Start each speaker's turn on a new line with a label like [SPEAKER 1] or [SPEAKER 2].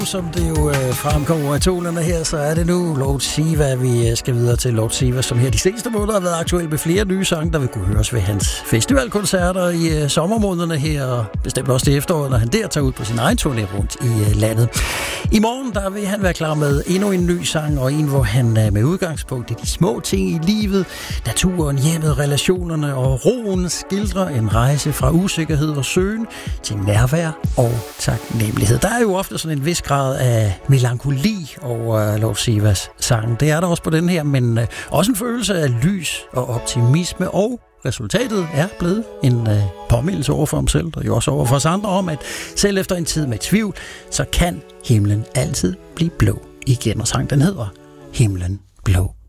[SPEAKER 1] Som det jo fremkommer af tonerne her, så er det nu Lord Siva, vi skal videre til. Lord Siva, som her de seneste måneder har været aktuel med flere nye sange, der vil kunne høres ved hans festivalkoncerter i sommermånederne her, og bestemt også det efterår, når han der tager ud på sin egen turné rundt i landet. I morgen der vil han være klar med endnu en ny sang, og en, hvor han med udgangspunkt i de små ting i livet, naturen, hjemmet, relationerne og roen skildrer en rejse fra usikkerhed og søgen til nærvær og taknemmelighed. Der er jo ofte sådan en vis grad af melankoli over Lord Sivas sang. Det er der også på den her, men også en følelse af lys og optimisme, og resultatet er blevet en påmindelse over for ham selv, og jo også over for os andre om, at selv efter en tid med tvivl, så kan himlen altid blive blå igen. Og sang den hedder Himlen Blå.